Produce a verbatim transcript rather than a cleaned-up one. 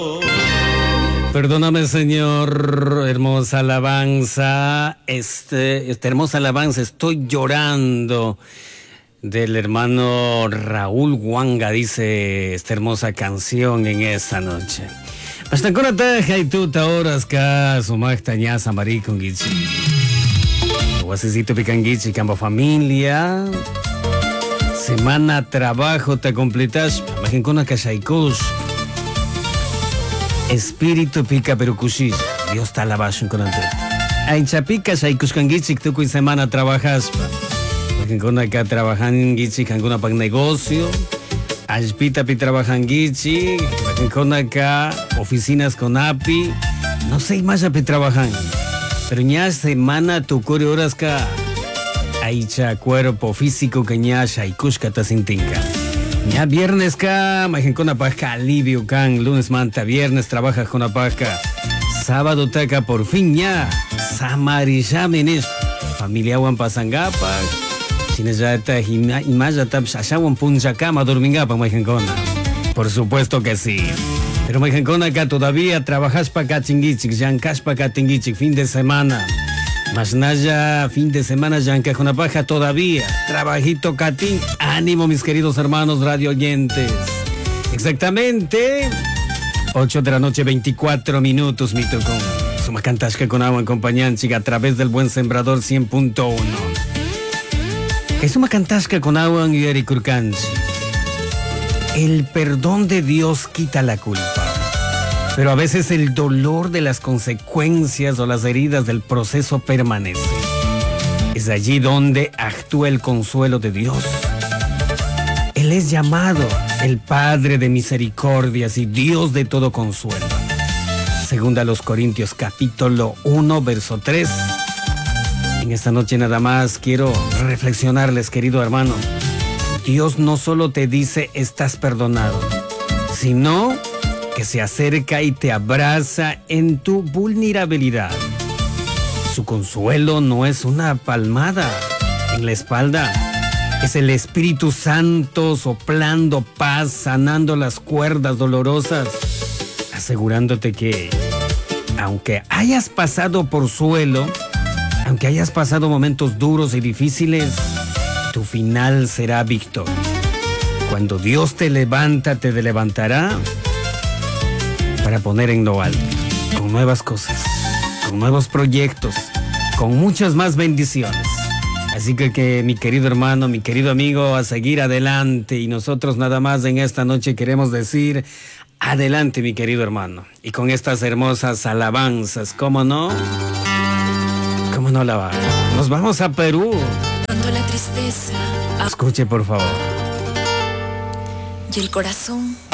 Perdóname, Señor, hermosa alabanza, este, esta hermosa alabanza, estoy llorando, del hermano Raúl Huanga, dice esta hermosa canción en esta noche. Hasta con la teja y tú te horas ka sumacta ñasa marico gichi. Guasecito picanguichi, campo familia. Semana trabajo te completas, imagín con una cachaicos. Espíritu pica perucushis, Dios te alabas con ante. Ay chapica shaicus canguichi tú cuy semana trabajas. Imagín con acá trabajan gichi canguna para negocio. Ajpita pi trabajan gichi, imagín con acá oficinas con A P I. No sé más pi trabajan. Pero ya semana tu core horas ka. Aicha cuerpo físico que ña shaikushka ta sintinka. Ya viernes ka, imagín con paja alivio can, lunes manta, viernes trabajas con paja. Sábado taca por fin ya. Samarillamenes. Familia wan pasangapa. Chines ya ta imaya ta shashawan puncha cama dormingapa imagín con. Por supuesto que sí. Pero imagín con acá todavía trabajas pa ka chingichik, yankas pa ka tingichik, fin de semana. Más naya, fin de semana, yanca con la paja todavía. Trabajito catín. Ánimo, mis queridos hermanos radio oyentes. Exactamente. ocho de la noche, veinticuatro minutos, mi tocón. Suma cantasca con agua en compañía, chica, a través del Buen Sembrador cien punto uno. Que suma cantasca con agua en Yericurcanchi. El perdón de Dios quita la culpa. Pero a veces el dolor de las consecuencias o las heridas del proceso permanece. Es allí donde actúa el consuelo de Dios. Él es llamado el Padre de misericordias y Dios de todo consuelo. Segunda a los Corintios capítulo uno, verso tres. En esta noche nada más quiero reflexionarles, querido hermano. Dios no solo te dice estás perdonado, sino que se acerca y te abraza en tu vulnerabilidad. Su consuelo no es una palmada en la espalda, es el Espíritu Santo soplando paz, sanando las cuerdas dolorosas, asegurándote que aunque hayas pasado por suelo, aunque hayas pasado momentos duros y difíciles, tu final será victoria. Cuando Dios te levanta, te levantará para poner en lo alto, con nuevas cosas, con nuevos proyectos, con muchas más bendiciones. Así que, que mi querido hermano, mi querido amigo, a seguir adelante. Y nosotros nada más en esta noche queremos decir, adelante mi querido hermano. Y con estas hermosas alabanzas, ¿cómo no? ¿Cómo no la va? Nos vamos a Perú. Cuando la tristeza... Escuche por favor. Y el corazón